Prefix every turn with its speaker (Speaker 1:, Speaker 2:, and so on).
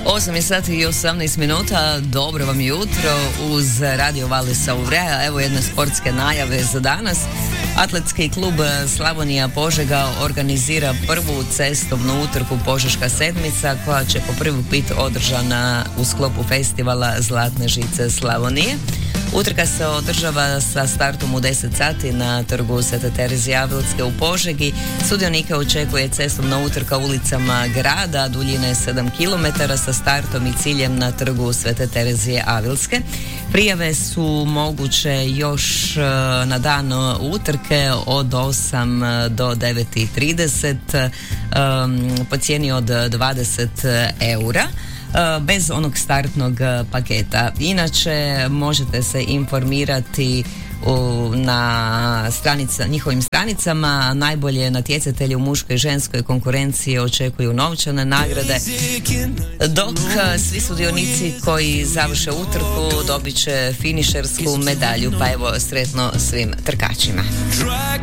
Speaker 1: 8 sati i 18 minuta, dobro vam jutro uz Radio Vale Saurea. Evo jedne sportske najave za danas. Atletski klub Slavonija Požega organizira prvu cestovnu utrku Požeška sedmica koja će po prvi put održana u sklopu festivala Zlatne žice Slavonije. Utrka se održava sa startom u 10 sati na trgu Svete Terezije Avilske u Požegi. Sudionike očekuje cestovna utrka ulicama grada duljine 7 km sa startom i ciljem na trgu Svete Terezije Avilske. Prijave su moguće još na dan utrke od 8 do 9:30 po cijeni od 20 eura. Bez onog startnog paketa. Inače možete se informirati na njihovim stranicama. Najbolje natjecatelji u muškoj i ženskoj konkurenciji očekuju novčane nagrade, dok svi sudionici koji završe utrku dobit će finišersku medalju. Pa evo, sretno svim trkačima.